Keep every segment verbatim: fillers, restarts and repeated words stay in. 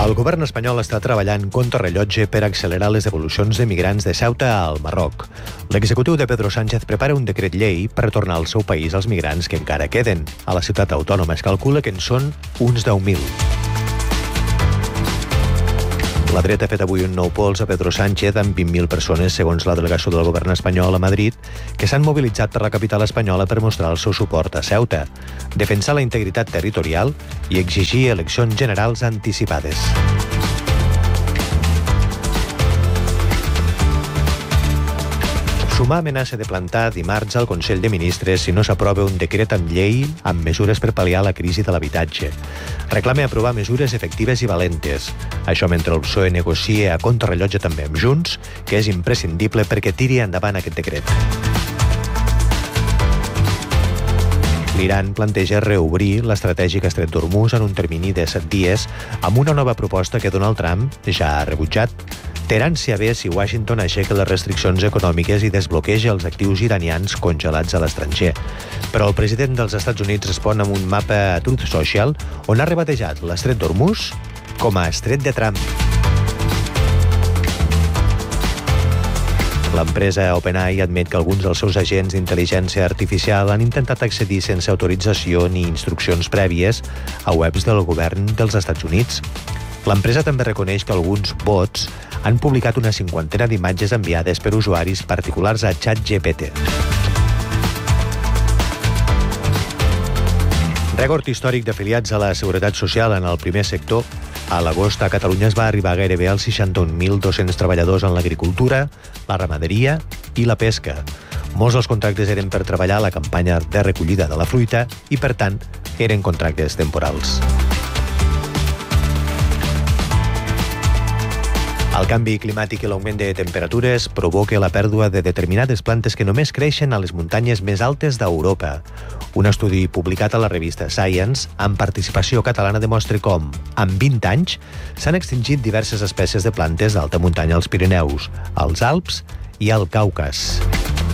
El govern espanyol està treballant contrarrellotge per accelerar les devolucions de migrants de Ceuta al Marroc. L'executiu de Pedro Sánchez prepara un decret llei per retornar al seu país els migrants que encara queden. A la ciutat autònoma es calcula que en són uns deu mil. La dreta ha fet avui un nou pols a Pedro Sánchez amb vint mil persones, segons la delegació del govern espanyol a Madrid, que s'han mobilitzat per la capital espanyola per mostrar el seu suport a Ceuta, defensar la integritat territorial i exigir eleccions generals anticipades. Sumar amenaça de plantar dimarts al Consell de Ministres si no s'aprova un decret amb llei amb mesures per pal·liar la crisi de l'habitatge. Reclama aprovar mesures efectives i valentes. Això mentre el P S O E negocia a contrarrellotge també amb Junts, que és imprescindible perquè tiri endavant aquest decret. L'Iran planteja reobrir l'estratègic estret d'Hormuz en un termini de set dies amb una nova proposta que Donald Trump ja ha rebutjat. Teheran s'hi ve si Washington aixeca les restriccions econòmiques i desbloqueja els actius iranians congelats a l'estranger. Però el president dels Estats Units respon amb un mapa a Truth Social on ha rebatejat l'estret d'Hormuz com a estret de Trump. L'empresa OpenAI admet que alguns dels seus agents d'intel·ligència artificial han intentat accedir sense autorització ni instruccions prèvies a webs del govern dels Estats Units. L'empresa també reconeix que alguns bots han publicat una cinquantena d'imatges enviades per usuaris particulars a ChatGPT. Rècord històric d'afiliats a la Seguretat Social en el primer sector. A l'agost a Catalunya es va arribar gairebé als seixanta-un mil dos-cents treballadors en l'agricultura, la ramaderia i la pesca. Molts dels contractes eren per treballar a la campanya de recollida de la fruita i, per tant, eren contractes temporals. El canvi climàtic i l'augment de temperatures provoca la pèrdua de determinades plantes que només creixen a les muntanyes més altes d'Europa. Un estudi publicat a la revista Science, amb participació catalana, demostra com, en vint anys, s'han extingit diverses espècies de plantes d'alta muntanya als Pirineus, als Alps i al Caucas.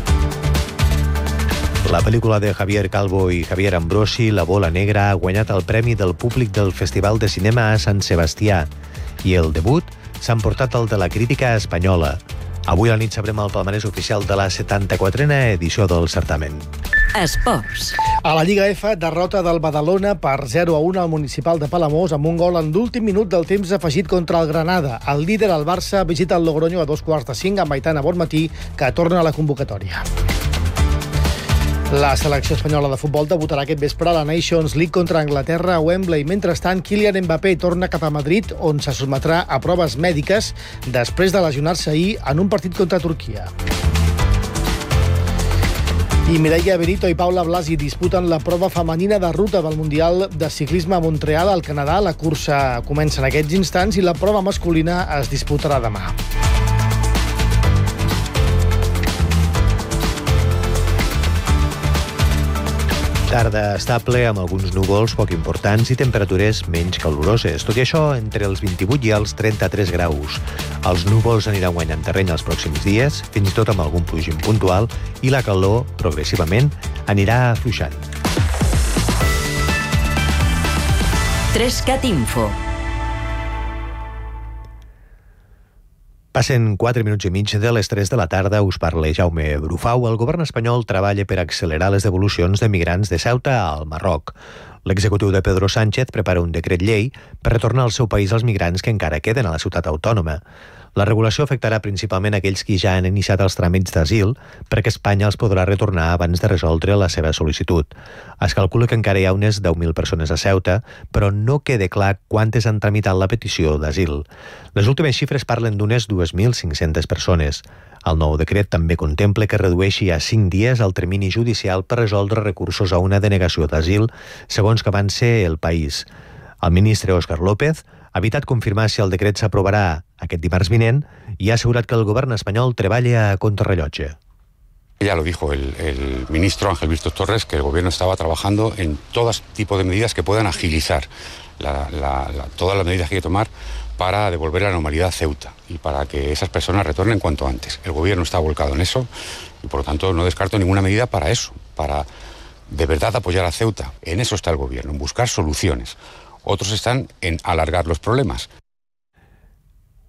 La pel·lícula de Javier Calvo i Javier Ambrosi, La bola negra, ha guanyat el premi del públic del Festival de Cinema a Sant Sebastià i el debut s'ha emportat el de la crítica espanyola. Avui a la nit sabrem el palmarès oficial de la setanta-quatrena edició del certamen. Esports. A la Lliga F, derrota del Badalona per zero a un al Municipal de Palamós amb un gol en l'últim minut del temps afegit contra el Granada. El líder, el Barça, visita el Logroño a dos quarts de cinc amb Aitana Bonmatí, que torna a la convocatòria. La selecció espanyola de futbol debutarà aquest vespre a la Nations League contra Anglaterra a Wembley. Mentrestant, Kylian Mbappé torna cap a Madrid, on se sotmetrà a proves mèdiques després de lesionar-se ahir en un partit contra Turquia. I Mireia Benito i Paula Blasi disputen la prova femenina de ruta del Mundial de Ciclisme a Montreal, al Canadà. La cursa comença en aquests instants i la prova masculina es disputarà demà. Tarda estable amb alguns núvols poc importants i temperatures menys caloroses. Tot i això, entre els vint-i-vuit i els trenta-tres graus. Els núvols aniran guanyant terreny els pròxims dies, fins i tot amb algun plogim puntual, i la calor, progressivament, anirà afluixant. Trescat Info. Passen quatre minuts i mig de les tres de la tarda. Us parla Jaume Brufau. El govern espanyol treballa per accelerar les devolucions de migrants de Ceuta al Marroc. L'executiu de Pedro Sánchez prepara un decret llei per retornar al seu país els migrants que encara queden a la ciutat autònoma. La regulació afectarà principalment aquells qui ja han iniciat els tràmits d'asil, perquè Espanya els podrà retornar abans de resoldre la seva sol·licitud. Es calcula que encara hi ha unes deu mil persones a Ceuta, però no queda clar quantes han tramitat la petició d'asil. Les últimes xifres parlen d'unes dues mil cinc-centes persones. El nou decret també contempla que redueixi a cinc dies el termini judicial per resoldre recursos a una denegació d'asil, segons que avança el país. El ministre Óscar López ha evitat confirmar si el decret s'aprovarà aquest dimarts vinent i ha assegurat que el govern espanyol treballa a contrarrellotge. Ya lo dijo el, el ministro Ángel Víctor Torres, que el gobierno estaba trabajando en todo tipo de medidas que puedan agilizar la, la, la, todas las medidas que hay que tomar para devolver la normalidad a Ceuta y para que esas personas retornen cuanto antes. El gobierno está volcado en eso y por lo tanto no descarto ninguna medida para eso, para de verdad apoyar a Ceuta. En eso está el gobierno, en buscar soluciones. Otros están en alargar los problemas.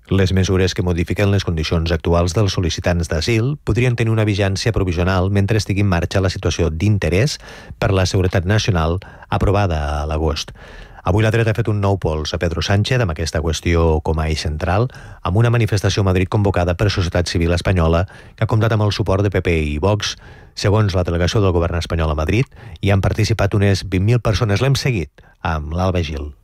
Les mesures que modifiquen les condicions actuals dels sol·licitants d'asil podrien tenir una vigència provisional mentre estigui en marxa la situació d'interès per la seguretat nacional aprovada a l'agost. Avui la dreta ha fet un nou pols a Pedro Sánchez amb aquesta qüestió com a eix central, amb una manifestació a Madrid convocada per Societat Civil Espanyola que ha comptat amb el suport de P P i Vox. Segons la delegació del govern espanyol a Madrid, hi han participat unes vint mil persones. L'hem seguit amb l'Alba Gil.